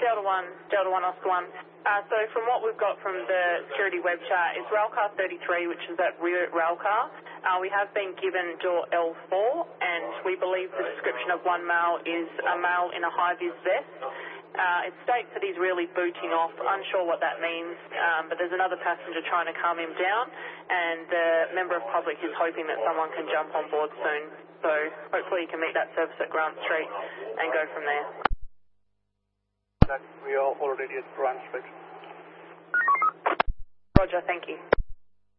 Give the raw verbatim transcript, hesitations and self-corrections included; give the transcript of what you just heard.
Delta one, Delta one, Oscar one. Uh, so from what we've got from the security web chat is railcar thirty-three, which is that rear railcar. Uh, we have been given door L four, and we believe the description of one male is a male in a high-vis vest. Uh, it states that he's really booting off, unsure what that means, um, but there's another passenger trying to calm him down, and the member of public is hoping that someone can jump on board soon. So hopefully he can meet that service at Grant Street and go from there. That we are already at Grant Street. Roger, thank you.